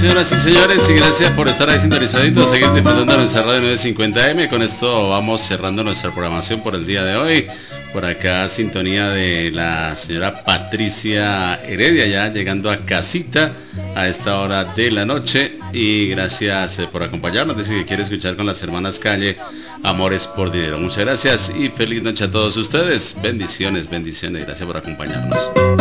señoras y señores, y gracias por estar ahí sintonizaditos, seguir disfrutando de nuestra radio 950M. Con esto vamos cerrando nuestra programación por el día de hoy. Por acá, sintonía de la señora Patricia Heredia, ya llegando a casita a esta hora de la noche. Y gracias por acompañarnos. Dice que quiere escuchar con las hermanas Calle, Amores por Dinero. Muchas gracias y feliz noche a todos ustedes. Bendiciones, bendiciones. Gracias por acompañarnos.